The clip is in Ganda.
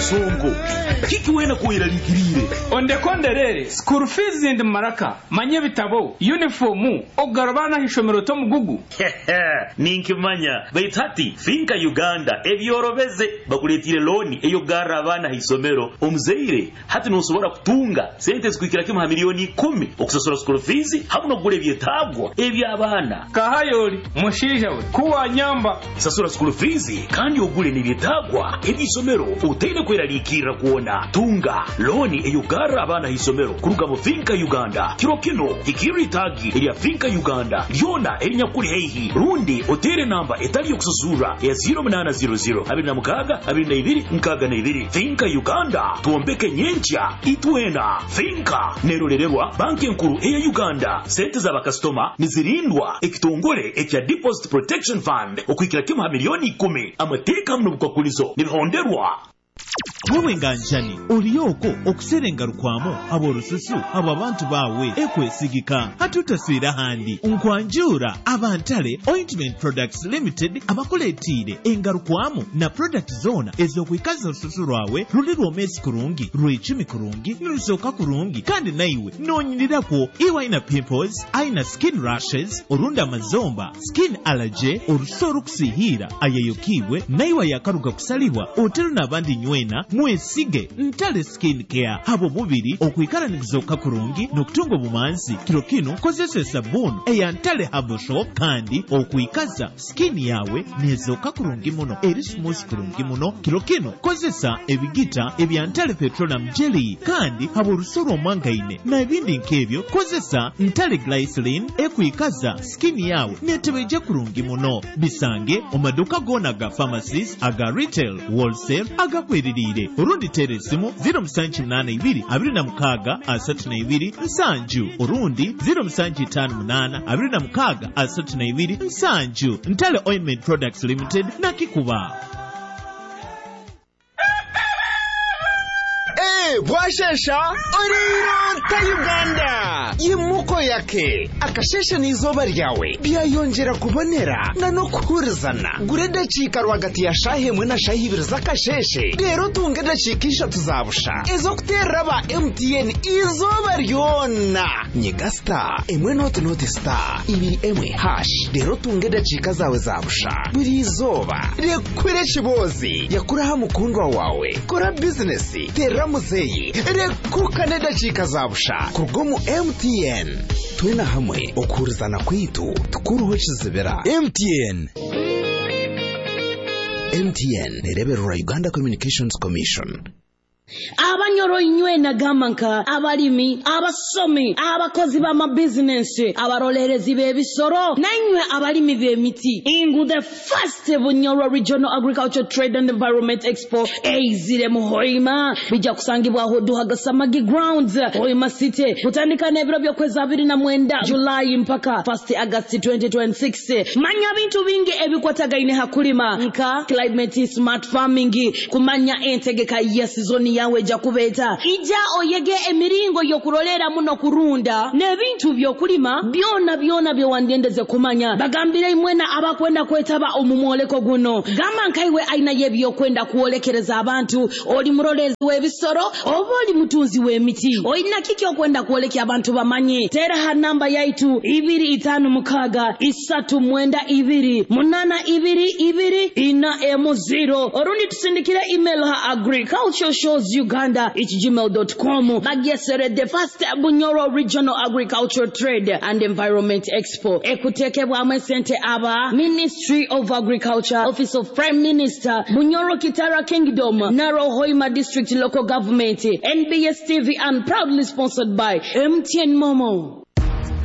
songo kiki wena kuira likirire onde konderere school fees and maraka manye bitabo uniform ogarabana hishomero to mugugu ninkimanya baitati finka Uganda ebyorobeze bakuletire loan eyo gara abana hisomero omuzeire hati nosobora kutunga sente zikwikira kimha milioni 10 okusasura school fees habuno gule byetagwa ebyabana kahayoli mushija we kuwa nyamba sasura school fees kandi ogule nibyetagwa ebisomero utende kweralikira kuona tunga loni eyugara abana hisomero kuruga mu finka Uganda kirokino ikiri tagi elia finka Uganda yona elinyakuri heihi rundi otere namba etali yokusasura ya 0800 abinamukaga abinayibiri nkaga nayibiri finka Uganda tuombeke nyencha itwena finka nerorererwa banki nkuru eya Uganda sente za bakastoma nizirindwa ekitongole ekya deposit protection fund okwikira kimha milioni 10 amateka mno bukakulizo nibihonderwa Wowe nganjani uliyoko okuserenga rukwamo aborususu abo abantu bawe ekwesigika hatutaswira handi nkwanjura abantale Ointment Products Limited abakuletire engarukwamo na product zona ezokwikaza rususu rwawe ruli rwomezi kurungi rw'icumi kurungi nirusoka kurungi kandi naiwe nonyinirako iwa ina pimples aina skin rashes orunda amazomba skin allergy orusoro kusihira ayayokiwe naiwa yakaruga kusalibwa otero n'abandi nywena mwesige ntale skin care habo mubiri okwikara nizoka kurungi nokutunga bumanzi kiro kino kozese sabuni eya ntale habo shop kandi okwikaza skin yawe nezoka kurungi muno eri smooth kurungi muno kiro kino kozesa ebigita ebya ntale petroleum jelly kandi habo rusoro mangaine na ebindi nkebyo kozesa ntale glycerin ekwikaza skin yawe netebeje kurungi muno bisange omaduka gona ga pharmacies aga retail wholesale aga kweririre urundi teresimu 082 26 32 nsanju urundi 058 26 32 nsanju ntale Ointment Products Limited na Kikuba. Bwashesha oriro Uganda yimuko yake akashesha nizoba ryawe byayongera kubonera na no kuhurizana gurede chika rwagati ya shahe mwe na shahi ibiri zakasheshe rero tungede chikisha tuzabusha ezo kuteraba MTN izoba ryona nyigasta emwe not star ibiri emwe hash rero tungede chika zawe zabusha buri izoba rekwire chibozi yakuraha mukundwa wawe kora business teramuze rekuka chika zabusha kurgomu MTN twina hamwe okurizana kwitu tukuruho chizibera MTN nereberera Uganda Communications Commission. Abanyoro inywena gamanka abalimi abasomi abakozi ba business abarolerezi bebisoro nanywe abalimi bemiti ingu the first Bunyoro Regional Agriculture Trade and Environment Expo eizire muhoima bija kusangibwa aho duhagasamagi grounds Hoima City kutandika nebiro byo kwezi 29 July mpaka 1 August 2026 manya bintu bingi ebikwatagaine hakulima nka climate smart farming kumanya entegeka ya season yawe jakubeta ija oyege emiringo yokurolera muno kurunda nebintu byokulima byona byo wandendeze kumanya bagambire imwena abakwenda kwetaba omumoleko guno gama nkaiwe aina yebyo kwenda kuolekereza abantu oli murolezi webisoro oboli mutunzi wemiti oyina kiki okwenda kuolekya abantu bamanye tera ha namba yaitu 25 isatu mwenda 2 munana 2 ina M0 orundi tusindikire email ha agricultureshows@gmail.com bagesere the first Bunyoro Regional Agriculture Trade and Environment Expo ekutekebwa amesente aba Ministry of Agriculture, Office of Prime Minister, Bunyoro Kitara Kingdom, Naro Hoima District Local Government, NBS TV, and proudly sponsored by MTN Momo.